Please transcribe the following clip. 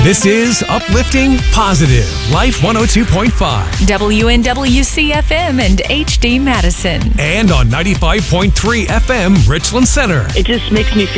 This is Uplifting Positive Life 102.5 WNWC FM and HD Madison. and on 95.3 FM Richland Center. It just makes me feel